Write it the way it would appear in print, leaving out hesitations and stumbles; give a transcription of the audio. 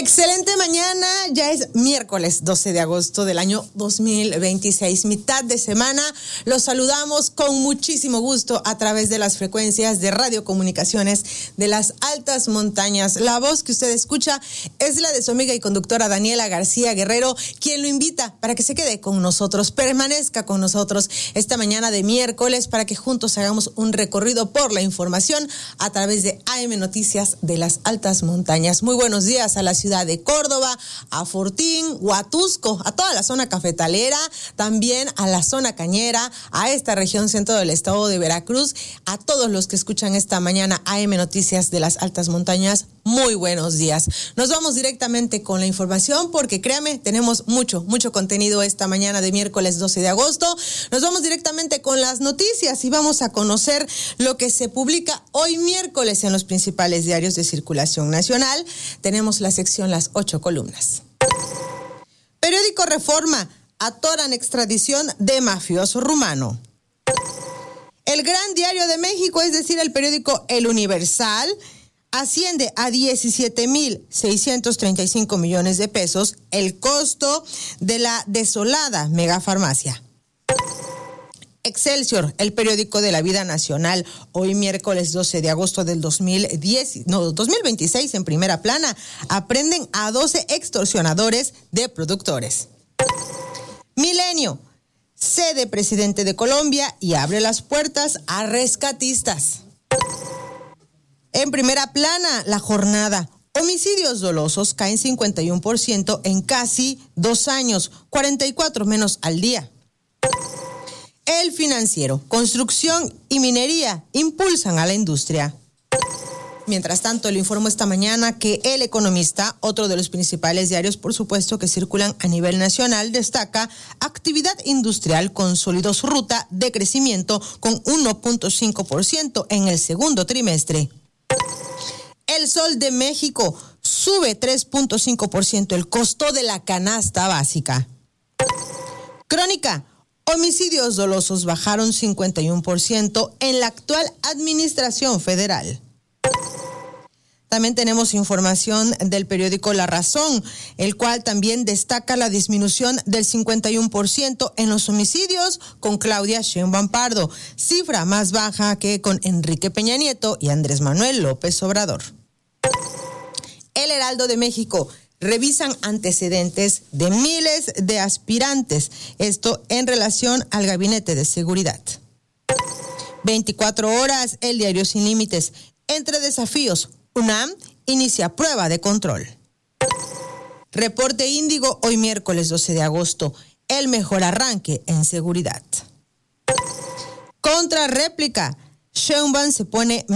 Excelente mañana, ya es miércoles 12 de agosto del año 2026, mitad de semana. Los saludamos con muchísimo gusto a través de las frecuencias de radiocomunicaciones de las altas montañas. La voz que usted escucha es la de su amiga y conductora Daniela García Guerrero, quien lo invita para que se quede con nosotros, permanezca con nosotros esta mañana de miércoles para que juntos hagamos un recorrido por la información a través de AM Noticias de las altas montañas. Muy buenos días a la ciudad de Córdoba, a Fortín, Huatusco, a toda la zona cafetalera, también a la zona cañera, a esta región centro del estado de Veracruz, a todos los que escuchan esta mañana AM Noticias de las altas montañas. Muy buenos días. Nos vamos directamente con la información porque créame, tenemos mucho contenido esta mañana de miércoles 12 de agosto. Nos vamos directamente con las noticias y vamos a conocer lo que se publica hoy miércoles en los principales diarios de circulación nacional. Tenemos la sección Las 8 columnas. Periódico Reforma, atoran extradición de mafioso rumano. El Gran Diario de México, es decir, el periódico El Universal, asciende a 17,635 millones de pesos el costo de la desolada megafarmacia. Excelsior, el periódico de la vida nacional, hoy miércoles 12 de agosto del 2026, en primera plana, aprenden a 12 extorsionadores de productores. Milenio, cede presidente de Colombia y abre las puertas a rescatistas. En primera plana, La Jornada. Homicidios dolosos caen 51% en casi 2 años, 44 menos al día. El Financiero. Construcción y minería impulsan a la industria. Mientras tanto, le informo esta mañana que El Economista, otro de los principales diarios, por supuesto, que circulan a nivel nacional, destaca actividad industrial consolidó su ruta de crecimiento con 1.5% en el segundo trimestre. El Sol de México, sube 3.5% el costo de la canasta básica. Crónica, homicidios dolosos bajaron 51% en la actual administración federal. También tenemos información del periódico La Razón, el cual también destaca la disminución del 51% en los homicidios con Claudia Sheinbaum Pardo, cifra más baja que con Enrique Peña Nieto y Andrés Manuel López Obrador. El Heraldo de México, revisan antecedentes de miles de aspirantes, esto en relación al Gabinete de Seguridad. 24 horas, el diario Sin Límites, entre desafíos, UNAM inicia prueba de control. Reporte Índigo, hoy miércoles 12 de agosto, el mejor arranque en seguridad. Contrarréplica, Sheinbaum se pone